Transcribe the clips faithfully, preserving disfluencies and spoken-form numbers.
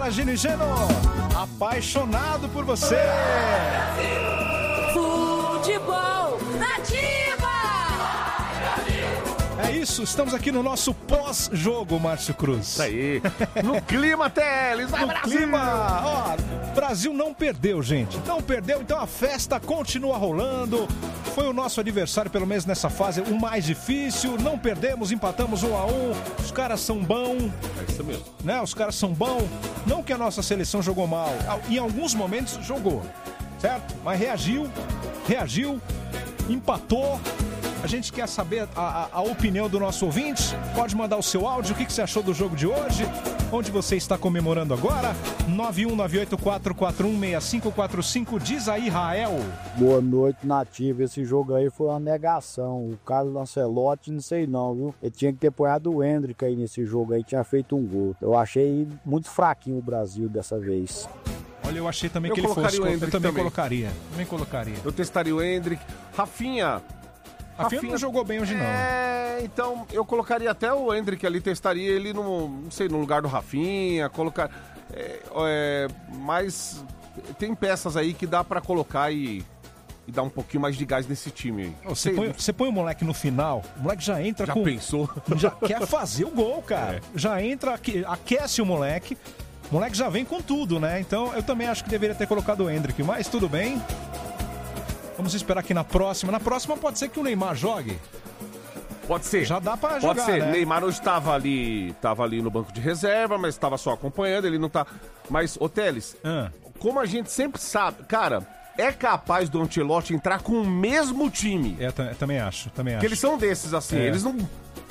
fala Gino e Geno, apaixonado por você. Futebol Nativa! É isso, estamos aqui no nosso pós-jogo, Márcio Cruz. Isso aí. No clima, Teles. Vai, no Brasil! clima. Ó, Brasil não perdeu, gente. Não perdeu, então a festa continua rolando. Foi o nosso adversário, pelo menos nessa fase, o mais difícil. Não perdemos, empatamos um a um. Os caras são bons. É isso mesmo. Né? Os caras são bons. Não que a nossa seleção jogou mal. Em alguns momentos jogou, certo? Mas reagiu, reagiu, empatou. A gente quer saber a, a, a opinião do nosso ouvinte. Pode mandar o seu áudio. O que, que você achou do jogo de hoje? Onde você está comemorando agora? nove um nove oito quatro quatro um seis cinco quatro cinco. Diz aí, Rael. Boa noite, Nativa. Esse jogo aí foi uma negação. O Carlos Ancelotti, não sei não, viu? Ele tinha que ter apoiado o Endrick aí nesse jogo aí. Tinha feito um gol. Eu achei muito fraquinho o Brasil dessa vez. Olha, eu achei também Eu que ele fosse. colocaria o Eu Endrick também, também. colocaria. Também colocaria. Eu testaria o Endrick. Rafinha. Rafinha não jogou bem hoje, não. É, então eu colocaria até o Endrick ali, testaria ele no, não sei, no lugar do Rafinha, colocar. É, é, mas tem peças aí que dá pra colocar e, e dar um pouquinho mais de gás nesse time aí. Você põe, você põe o moleque no final, o moleque já entra Já com... pensou? Já quer fazer o gol, cara. É. Já entra, aque- aquece o moleque. O moleque já vem com tudo, né? Então eu também acho que deveria ter colocado o Endrick, mas tudo bem. Vamos esperar aqui na próxima. Na próxima pode ser que o Neymar jogue. Pode ser. Já dá pra Pode jogar, ser. né? Neymar hoje estava ali, tava ali no banco de reserva, mas estava só acompanhando, ele não tá... Mas, ô Teles, Ah. como a gente sempre sabe, cara, é capaz do Ancelotti entrar com o mesmo time. É, t- também acho, também acho. Porque eles são desses, assim, É. eles não...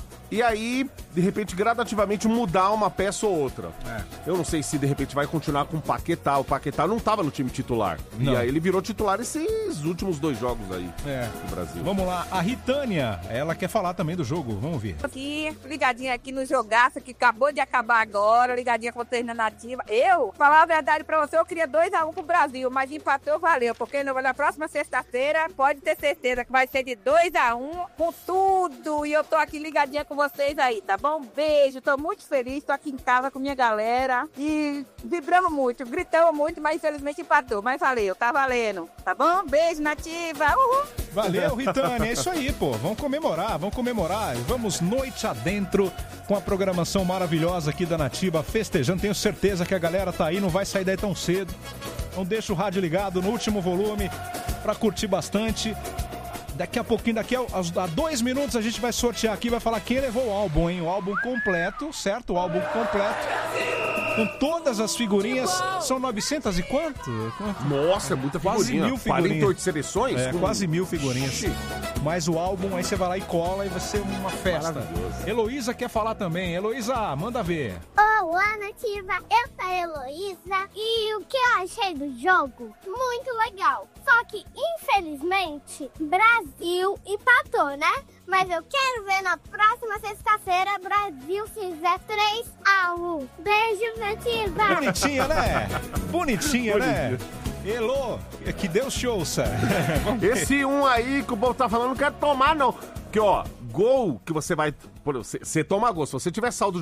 E aí, de repente, gradativamente mudar uma peça ou outra. É. Eu não sei se de repente vai continuar com o Paquetá. O Paquetá não tava no time titular. Não. E aí ele virou titular esses últimos dois jogos aí É. do Brasil. Vamos lá, a Ritânia, ela quer falar também do jogo, vamos ouvir. Aqui, ligadinha aqui no jogaço que acabou de acabar agora, ligadinha com vocês na Nativa. Eu, falar a verdade pra você, eu queria dois a um pro Brasil, mas empatou, valeu, porque no- na próxima sexta-feira pode ter certeza que vai ser de dois a um com tudo. E eu tô aqui ligadinha com vocês aí, tá bom? Beijo, tô muito feliz, tô aqui em casa com minha galera e vibramos muito, gritamos muito, mas infelizmente empatou, mas valeu, tá valendo, tá bom? Beijo, Nativa, uhul! Valeu, Ritânia, é isso aí, pô. Vamos comemorar, vamos comemorar. Vamos noite adentro com a programação maravilhosa aqui da Nativa, festejando. Tenho certeza que a galera tá aí, não vai sair daí tão cedo. Então deixa o rádio ligado no último volume pra curtir bastante. Daqui a pouquinho, daqui a, a dois minutos, a gente vai sortear aqui, vai falar quem levou o álbum, hein? O álbum completo, certo? O álbum completo. Com todas as figurinhas. São novecentas e quanto? quanto? Nossa, é muita Quase figurinha. mil figurinhas. quarenta e oito seleções? É, Com- quase mil figurinhas. Ixi. Mas o álbum, aí você vai lá e cola e vai ser uma festa. Maravilhoso. Heloísa quer falar também. Heloísa, manda ver. Olá, Nativa! Eu sou a Heloísa e o que eu achei do jogo? Muito legal. Só que, infelizmente, Brasil empatou, né? Mas eu quero ver na próxima sexta-feira Brasil fizer três a um. Beijo, Nativa! Bonitinha, né? Bonitinha, né? Elô, que Deus te ouça. Vamos ver. Esse um aí que o povo tá falando, não quero tomar, não. Porque, ó, gol que você vai... Você, você toma gol. Se você tiver saldo